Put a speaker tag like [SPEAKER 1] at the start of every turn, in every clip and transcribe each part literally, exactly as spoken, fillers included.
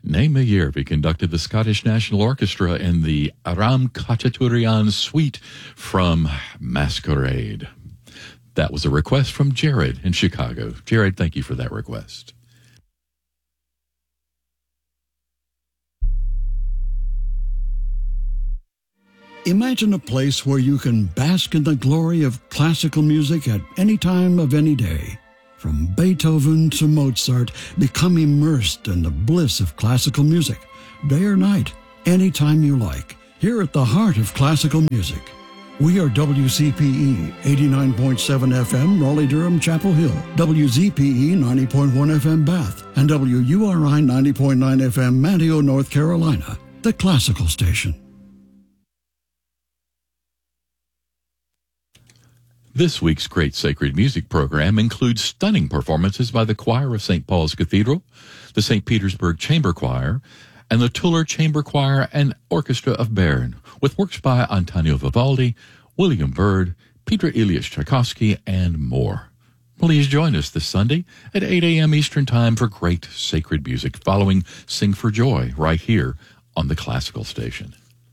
[SPEAKER 1] Naima Yervi conducted the Scottish National Orchestra in the Aram Khachaturian Suite from Masquerade. That was a request from Jared in Chicago. Jared, thank you for that request.
[SPEAKER 2] Imagine a place where you can bask in the glory of classical music at any time of any day. From Beethoven to Mozart, become immersed in the bliss of classical music, day or night, anytime you like, here at the heart of classical music. We are W C P E eighty-nine point seven F M, Raleigh-Durham, Chapel Hill, W Z P E ninety point one F M, Bath, and W U R I ninety point nine F M, Manteo, North Carolina, the classical station.
[SPEAKER 1] This week's Great Sacred Music program includes stunning performances by the choir of Saint Paul's Cathedral, the Saint Petersburg Chamber Choir, and the Tuller Chamber Choir and Orchestra of Bern, with works by Antonio Vivaldi, William Byrd, Peter Ilyich Tchaikovsky, and more. Please join us this Sunday at eight a.m. Eastern Time for Great Sacred Music, following Sing for Joy right here on the Classical Station.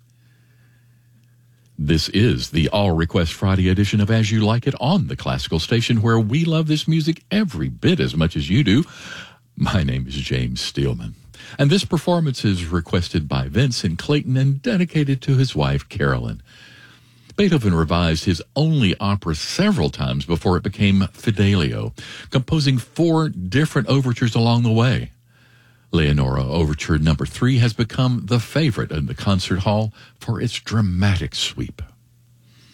[SPEAKER 1] This is the All Request Friday edition of As You Like It on the Classical Station, where we love this music every bit as much as you do. My name is James Steelman, and this performance is requested by Vince in Clayton and dedicated to his wife, Carolyn. Beethoven revised his only opera several times before it became Fidelio, composing four different overtures along the way. Leonora Overture Number Three has become the favorite in the concert hall for its dramatic sweep.